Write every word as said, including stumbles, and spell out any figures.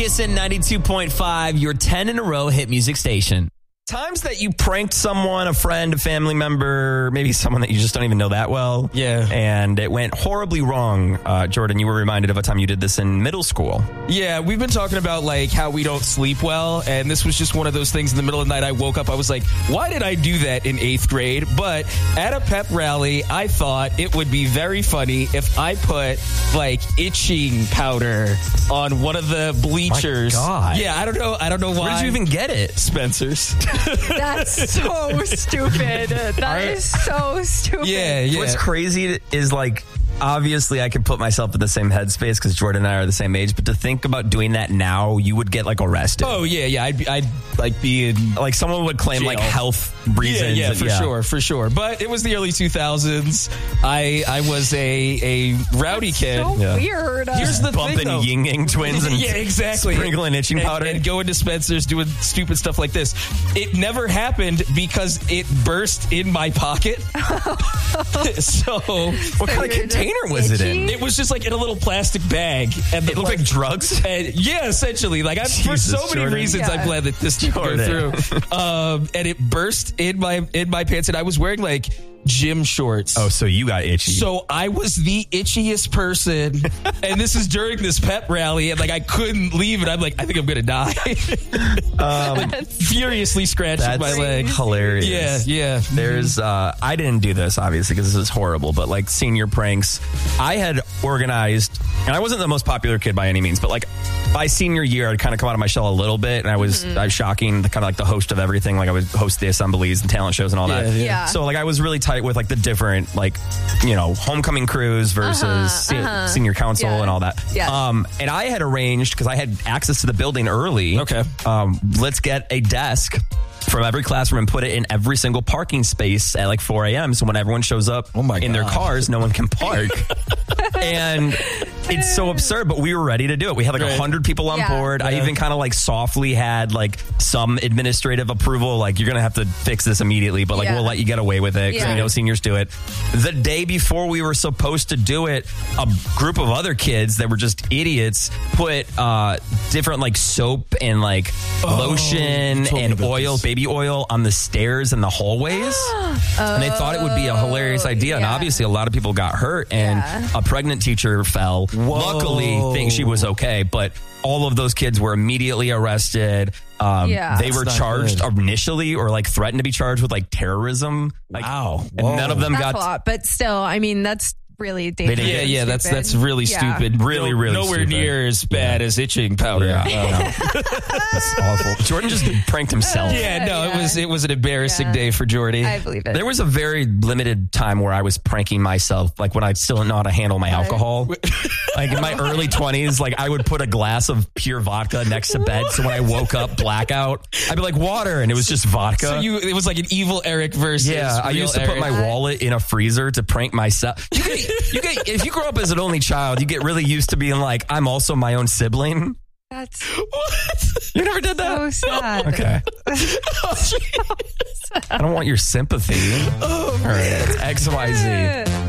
Kissin' ninety-two point five, your ten in a row hit music station. Times that you pranked someone, a friend, a family member, maybe someone that you just don't even know that well. Yeah. And it went horribly wrong. Uh, Jordan, you were reminded of a time you did this in middle school. Yeah, we've been talking about like how we don't sleep well. And this was just one of those things in the middle of the night. I woke up. I was like, why did I do that in eighth grade? But at a pep rally, I thought it would be very funny if I put like itching powder on one of the bleachers. My God. Yeah, I don't know. I don't know why. Where did you even get it? Spencer's. That's so stupid. That is so stupid. Yeah, yeah. What's crazy is like, obviously I could put myself in the same headspace because Jordan and I are the same age, but to think about doing that now, you would get like arrested. Oh, yeah, yeah. I'd, I'd like be in like someone would claim jail. like health reasons. Yeah, yeah, and, for yeah. sure, for sure. But it was the early two thousands. I I was a a rowdy kid. So Yeah. weird. Here's the Bumping thing, though. Ying Yang twins and Yeah, exactly. sprinkling itching And- powder. and going to Spencer's doing stupid stuff like this. It never happened because it burst in my pocket. So what kind of you're container just was it in? itchy? it was just like in a little plastic bag, and It looked like drugs? And yeah, essentially. Like I, for Jesus, so many Jordan. reasons, Yeah. I'm glad that this didn't go Jordan. through. Um, and it burst in my in my pants, and I was wearing like gym shorts. Oh, so you got itchy. So I was the itchiest person, and this is during this pep rally, and like I couldn't leave, and I'm like, I think I'm gonna die. um, Furiously scratching that's my leg. hilarious. Yeah, yeah. There's, uh, I didn't do this, obviously, because this is horrible, but like senior pranks, I had organized, and I wasn't the most popular kid by any means, but like by senior year, I'd kind of come out of my shell a little bit, and I was, Mm-hmm. I was shocking, kind of like the host of everything. Like I would host the assemblies and talent shows and all Yeah, that. yeah. Yeah. So like I was really tight with like the different, like, you know, homecoming crews versus Uh-huh, se- uh-huh. senior council Yeah. and all that. Yeah. Um, and I had arranged, because I had access to the building early. Okay. Um, let's get a desk from every classroom and put it in every single parking space at like four a.m. So when everyone shows up Oh my in their God. cars, no one can park. And it's so absurd, but we were ready to do it. We had like a Right. hundred people on Yeah. board. I Yeah. even kind of like softly had like some administrative approval. Like, you're going to have to fix this immediately, but like Yeah. we'll let you get away with it because Yeah. we know seniors do it. The day before we were supposed to do it, a group of other kids that were just idiots put uh, different like soap and like lotion told me and about oil, this. baby oil on the stairs and the hallways. And they thought it would be a hilarious idea. And yeah. obviously a lot of people got hurt, and Yeah. a pregnant teacher fell. Luckily, think she was okay, but all of those kids were immediately arrested. Um, Yeah. they were That's not charged good. initially, or like threatened to be charged with like terrorism. Like, Wow. and none of them That's got a lot, but still, I mean, that's really dangerous. didn't- Yeah, and yeah, that's stupid. that's really Yeah. stupid. Really, No- really nowhere stupid. near as bad as itching powder. Yeah. Um, That's awful. Jordan just pranked himself. yeah, no, it Yeah. was it was an embarrassing Yeah. day for Jordy. I believe it. There was a very limited time where I was pranking myself, like when I still didn't know how to handle my alcohol. Like in my early twenties, like I would put a glass of pure vodka next to bed. So when I woke up blackout, I'd be like, water. And it was just vodka. So you, it was like an evil Eric versus yeah, I real used to put Eric. my wallet in a freezer to prank myself. You get, you get, if you grow up as an only child, you get really used to being like, I'm also my own sibling. That's What? You never did that? so sad. Okay. I don't want your sympathy. All right, it's X Y Z.